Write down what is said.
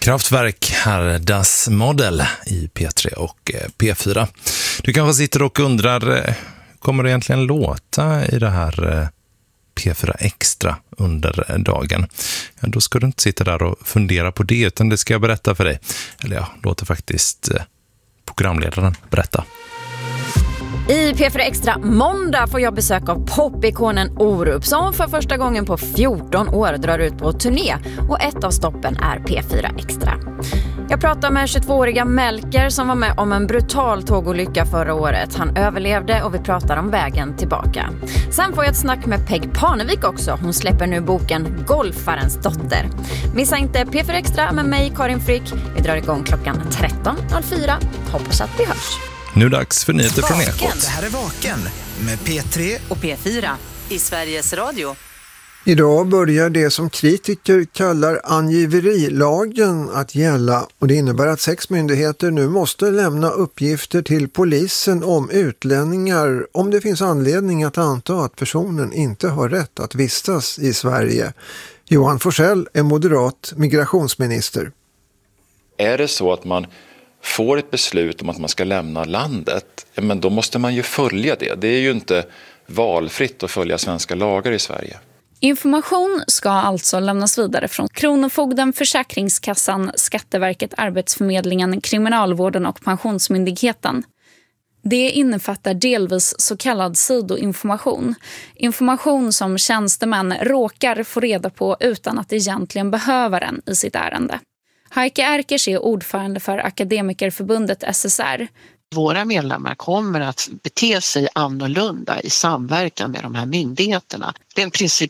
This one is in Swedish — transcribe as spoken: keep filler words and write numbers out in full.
Kraftwerk här, Das Model i P tre och P fyra. Du kanske sitter och undrar, kommer det egentligen låta i det här P fyra Extra under dagen? Ja, då ska du inte sitta där och fundera på det, utan det ska jag berätta för dig. Eller ja, låter faktiskt programledaren berätta. I P fyra Extra måndag får jag besök av popikonen Orup som för första gången på fjorton år drar ut på turné, och ett av stoppen är P fyra Extra. Jag pratar med tjugotvååriga Melker som var med om en brutal tågolycka förra året. Han överlevde och vi pratar om vägen tillbaka. Sen får jag ett snack med Peg Parnevik också. Hon släpper nu boken Golfarens dotter. Missa inte P fyra Extra med mig, Karin Frick. Vi drar igång klockan tretton noll fyra. Hoppas att vi hörs. Nu är det dags för nyheter från Ekot. Det här är Vaken med P tre och P fyra i Sveriges Radio. Idag börjar det som kritiker kallar angiverilagen att gälla, och det innebär att sex myndigheter nu måste lämna uppgifter till polisen om utlänningar om det finns anledning att anta att personen inte har rätt att vistas i Sverige. Johan Forsell är moderat migrationsminister. Är det så att man får ett beslut om att man ska lämna landet, ja, men då måste man ju följa det. Det är ju inte valfritt att följa svenska lagar i Sverige. Information ska alltså lämnas vidare från Kronofogden, Försäkringskassan, Skatteverket, Arbetsförmedlingen, Kriminalvården och Pensionsmyndigheten. Det innefattar delvis så kallad sidoinformation. Information som tjänstemän råkar få reda på utan att egentligen behöver den i sitt ärende. Heike Erkers är ordförande för Akademikerförbundet S S R. Våra medlemmar kommer att bete sig annorlunda i samverkan med de här myndigheterna. Rent